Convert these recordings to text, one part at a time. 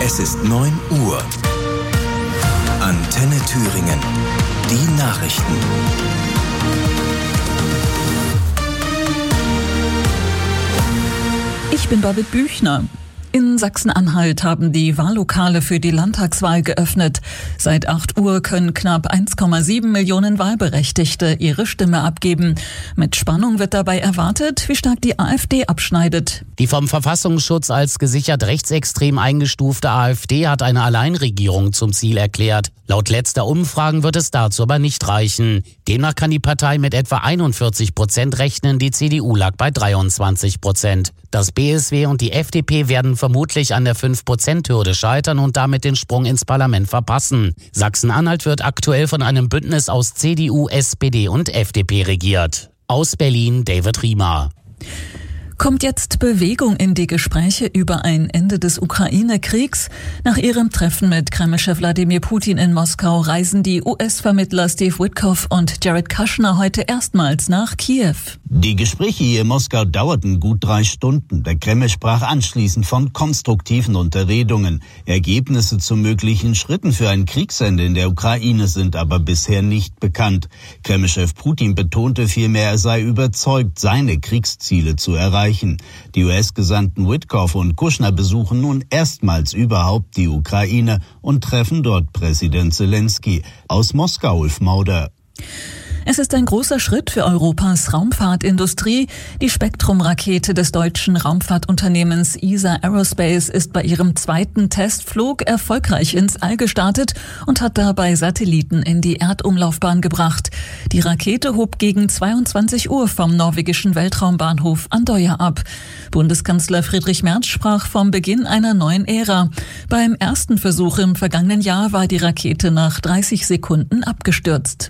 Es ist 9 Uhr. Antenne Thüringen. Die Nachrichten. Ich bin Birgit Büchner. In Sachsen-Anhalt haben die Wahllokale für die Landtagswahl geöffnet. Seit 8 Uhr können knapp 1,7 Millionen Wahlberechtigte ihre Stimme abgeben. Mit Spannung wird dabei erwartet, wie stark die AfD abschneidet. Die vom Verfassungsschutz als gesichert rechtsextrem eingestufte AfD hat eine Alleinregierung zum Ziel erklärt. Laut letzter Umfragen wird es dazu aber nicht reichen. Demnach kann die Partei mit etwa 41% rechnen, die CDU lag bei 23%. Das BSW und die FDP werden vermutlich an der 5%-Hürde scheitern und damit den Sprung ins Parlament verpassen. Sachsen-Anhalt wird aktuell von einem Bündnis aus CDU, SPD und FDP regiert. Aus Berlin David Riemer. Kommt jetzt Bewegung in die Gespräche über ein Ende des Ukraine-Kriegs? Nach ihrem Treffen mit Kreml-Chef Wladimir Putin in Moskau reisen die US-Vermittler Steve Witkoff und Jared Kushner heute erstmals nach Kiew. Die Gespräche hier in Moskau dauerten gut 3 Stunden. Der Kreml sprach anschließend von konstruktiven Unterredungen. Ergebnisse zu möglichen Schritten für ein Kriegsende in der Ukraine sind aber bisher nicht bekannt. Kreml-Chef Putin betonte vielmehr, er sei überzeugt, seine Kriegsziele zu erreichen. Die US-Gesandten Witkoff und Kushner besuchen nun erstmals überhaupt die Ukraine und treffen dort Präsident Zelensky. Aus Moskau, Ulf Mauder. Es ist ein großer Schritt für Europas Raumfahrtindustrie. Die Spektrum-Rakete des deutschen Raumfahrtunternehmens ESA Aerospace ist bei ihrem 2. Testflug erfolgreich ins All gestartet und hat dabei Satelliten in die Erdumlaufbahn gebracht. Die Rakete hob gegen 22 Uhr vom norwegischen Weltraumbahnhof Andøya ab. Bundeskanzler Friedrich Merz sprach vom Beginn einer neuen Ära. Beim ersten Versuch im vergangenen Jahr war die Rakete nach 30 Sekunden abgestürzt.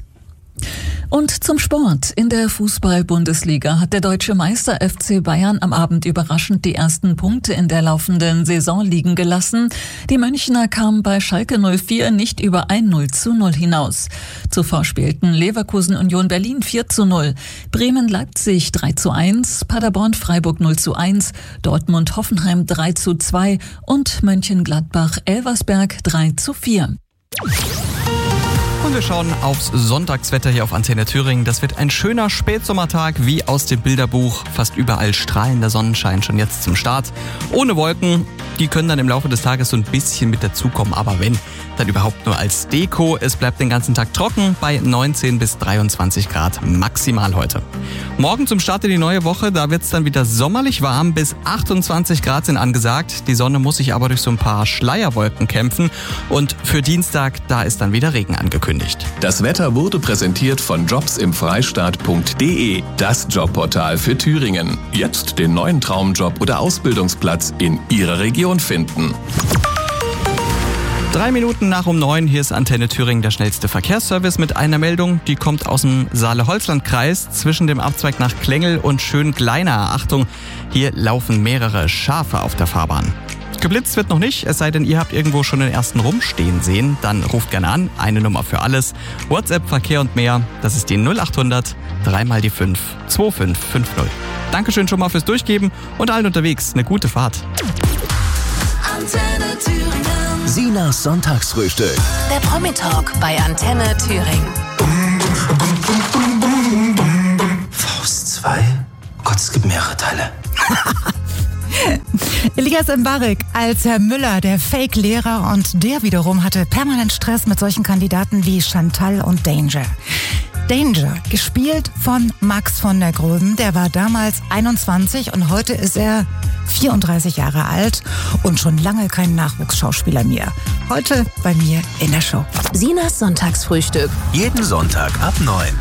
Und zum Sport. In der Fußball-Bundesliga hat der deutsche Meister FC Bayern am Abend überraschend die ersten Punkte in der laufenden Saison liegen gelassen. Die Münchner kamen bei Schalke 04 nicht über ein 0:0 hinaus. Zuvor spielten Leverkusen Union Berlin 4:0, Bremen Leipzig 3:1, Paderborn Freiburg 0:1, Dortmund Hoffenheim 3:2 und Mönchengladbach Elversberg 3:4. Und wir schauen aufs Sonntagswetter hier auf Antenne Thüringen. Das wird ein schöner Spätsommertag wie aus dem Bilderbuch. Fast überall strahlender Sonnenschein schon jetzt zum Start. Ohne Wolken, die können dann im Laufe des Tages so ein bisschen mit dazukommen. Aber wenn, dann überhaupt nur als Deko. Es bleibt den ganzen Tag trocken bei 19 bis 23 Grad maximal heute. Morgen zum Start in die neue Woche, da wird es dann wieder sommerlich warm. Bis 28 Grad sind angesagt. Die Sonne muss sich aber durch so ein paar Schleierwolken kämpfen. Und für Dienstag, da ist dann wieder Regen angekündigt. Das Wetter wurde präsentiert von jobsimfreistaat.de, das Jobportal für Thüringen. Jetzt den neuen Traumjob oder Ausbildungsplatz in Ihrer Region finden. 3 Minuten nach um 9, hier ist Antenne Thüringen, der schnellste Verkehrsservice mit einer Meldung. Die kommt aus dem Saale-Holzland-Kreis zwischen dem Abzweig nach Klengel und Schöngleiner. Achtung, hier laufen mehrere Schafe auf der Fahrbahn. Geblitzt wird noch nicht, es sei denn, ihr habt irgendwo schon den ersten rumstehen sehen. Dann ruft gerne an, eine Nummer für alles. WhatsApp, Verkehr und mehr, das ist die 0800 3 mal die 5 2550. Dankeschön schon mal fürs Durchgeben und allen unterwegs eine gute Fahrt. Antenne Thüringen. Sinas Sonntagsfrühstück. Der Promi-Talk bei Antenne Thüringen. Faust 2? Gott, es gibt mehrere Teile. Elias Mbarek als Herr Müller, der Fake-Lehrer, und der wiederum hatte permanent Stress mit solchen Kandidaten wie Chantal und Danger. Danger, gespielt von Max von der Gröben, der war damals 21 und heute ist er 34 Jahre alt und schon lange kein Nachwuchsschauspieler mehr. Heute bei mir in der Show. Sinas Sonntagsfrühstück. Jeden Sonntag ab 9.